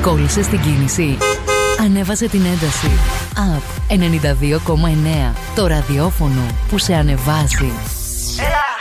Κόλλησες την κίνηση. Ανέβασε την ένταση. Up 92,9. Το ραδιόφωνο που σε ανεβάζει. Έλα.